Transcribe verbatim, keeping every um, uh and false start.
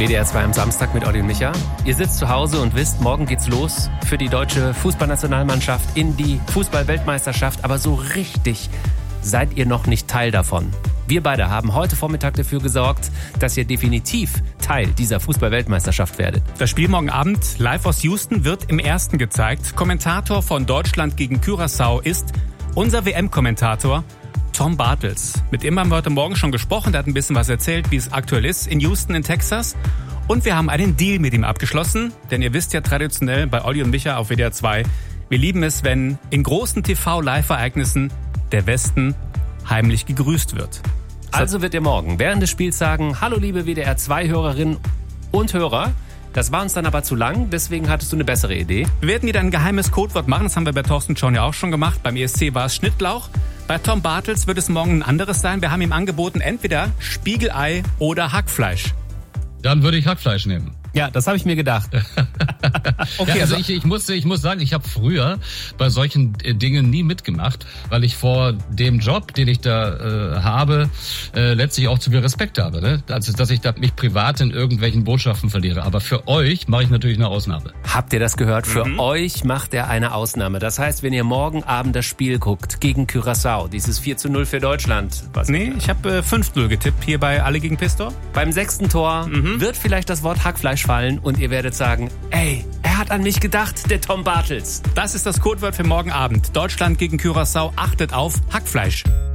W D R zwei am Samstag mit Olli und Micha. Ihr sitzt zu Hause und wisst, morgen geht's los für die deutsche Fußballnationalmannschaft in die Fußball-Weltmeisterschaft. Aber so richtig seid ihr noch nicht Teil davon. Wir beide haben heute Vormittag dafür gesorgt, dass ihr definitiv Teil dieser Fußball-Weltmeisterschaft werdet. Das Spiel morgen Abend live aus Houston wird im Ersten gezeigt. Kommentator von Deutschland gegen Curaçao ist unser W M-Kommentator Tom Bartels. Mit ihm haben wir heute Morgen schon gesprochen. Der hat ein bisschen was erzählt, wie es aktuell ist in Houston in Texas. Und wir haben einen Deal mit ihm abgeschlossen. Denn ihr wisst ja traditionell bei Olli und Micha auf W D R zwei, wir lieben es, wenn in großen T V-Live-Ereignissen der Westen heimlich gegrüßt wird. Also wird ihr morgen während des Spiels sagen, hallo liebe W D R zwei Hörerinnen und Hörer. Das war uns dann aber zu lang, deswegen hattest du eine bessere Idee. Wir werden wieder ein geheimes Codewort machen, das haben wir bei Thorsten John ja auch schon gemacht. Beim E S C war es Schnittlauch. Bei Tom Bartels wird es morgen ein anderes sein. Wir haben ihm angeboten, entweder Spiegelei oder Hackfleisch. Dann würde ich Hackfleisch nehmen. Ja, das habe ich mir gedacht. Okay, ja, also ich, ich, muss, ich muss sagen, ich habe früher bei solchen Dingen nie mitgemacht, weil ich vor dem Job, den ich da äh, habe, äh, letztlich auch zu viel Respekt habe. Ne? Also, dass ich da mich privat in irgendwelchen Botschaften verliere. Aber für euch mache ich natürlich eine Ausnahme. Habt ihr das gehört? Für Mhm. euch macht er eine Ausnahme. Das heißt, wenn ihr morgen Abend das Spiel guckt gegen Curaçao, dieses vier zu null für Deutschland. Was Nee, ich habe äh, fünf null getippt hier bei Alle gegen Pistor. Beim sechsten Tor Mhm. wird vielleicht das Wort Hackfleisch fallen und ihr werdet sagen, ey, er hat an mich gedacht, der Tom Bartels. Das ist das Codewort für morgen Abend. Deutschland gegen Curaçao, achtet auf Hackfleisch.